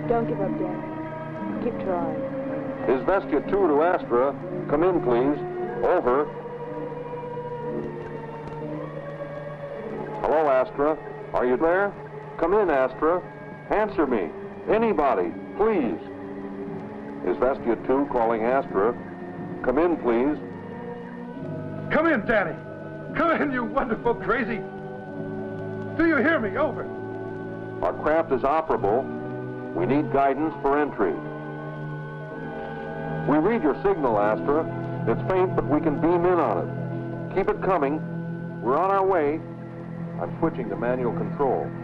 Don't give up, Danny. Keep trying. Is Vestia 2 to Astra? Come in, please. Over. Hello, Astra. Are you there? Come in, Astra. Answer me. Anybody, please. Is Vestia 2 calling Astra? Come in, please. Come in, Danny. Come in, you wonderful crazy. Do you hear me? Over. Our craft is operable. We need guidance for entry. We read your signal, Astra. It's faint, but we can beam in on it. Keep it coming. We're on our way. I'm switching to manual control.